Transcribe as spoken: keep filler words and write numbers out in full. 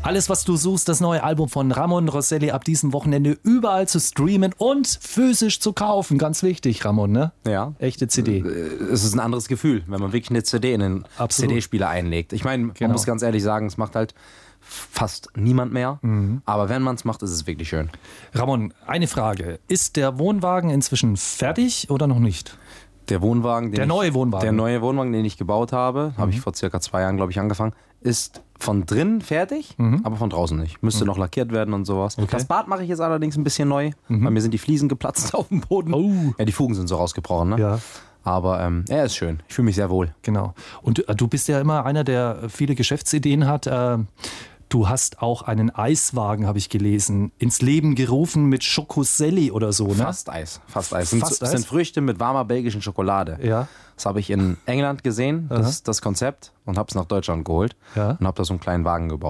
Alles, was du suchst, das neue Album von Ramon Rosselli ab diesem Wochenende überall zu streamen und physisch zu kaufen. Ganz wichtig, Ramon, ne? Ja. Echte C D. Es ist ein anderes Gefühl, wenn man wirklich eine C D in den Absolut. C D-Spieler einlegt. Ich meine, man Genau. muss ganz ehrlich sagen, es macht halt fast niemand mehr. Mhm. Aber wenn man es macht, ist es wirklich schön. Ramon, eine Frage. Ist der Wohnwagen inzwischen fertig oder noch nicht? Der Wohnwagen, den Der ich, neue Wohnwagen. Der neue Wohnwagen, den ich gebaut habe, mhm. habe ich vor circa zwei Jahren, glaube ich, angefangen, ist von drin fertig, mhm. aber von draußen nicht. Müsste mhm. noch lackiert werden und sowas. Okay. Das Bad mache ich jetzt allerdings ein bisschen neu, mhm. weil mir sind die Fliesen geplatzt auf dem Boden. Oh. Ja, die Fugen sind so rausgebrochen, ne? Ja. Aber ähm, er ist schön. Ich fühle mich sehr wohl. Genau. Und äh, du bist ja immer einer, der viele Geschäftsideen hat. Äh, Du hast auch einen Eiswagen, habe ich gelesen, ins Leben gerufen mit Schokoselli oder so, ne? Fast Eis. Fast Eis. Sind, Fast das Eis? sind Früchte mit warmer belgischen Schokolade. Ja. Das habe ich in England gesehen, das, das Konzept, und habe es nach Deutschland geholt Ja. und habe da so einen kleinen Wagen gebaut.